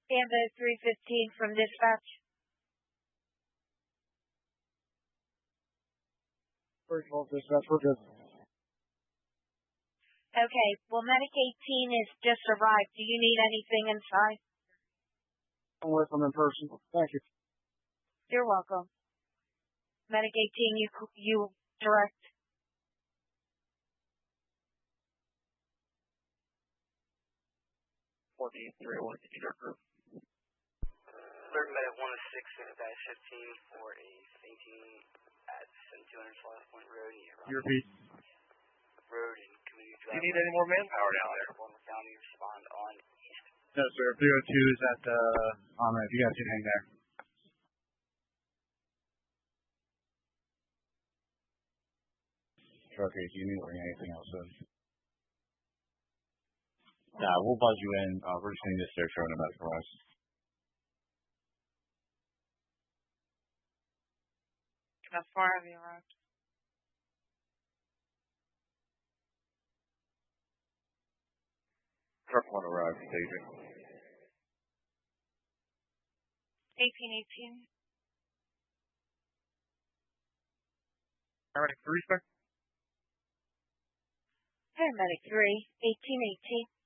Canada 315 from dispatch. First of all, dispatch, we're good. Okay, well, Medic 18 has just arrived. Do you need anything inside? I'm with them in person. Thank you. You're welcome. Medic 18, you direct. Third Medic 106-15 for a fainting at 7200 Point Road near You repeat. Road and Community Do Drive. you need any more manpower down there? County respond on east. No, sir. 302 is at if you guys can hang there. Okay, do you need anything else? Nah, we'll buzz you in. We're just going to search for a medical rush. How far have you arrived? Truck 1 arrived, staging. 1818. Paramedic 3, sir? Paramedic 3, 1818.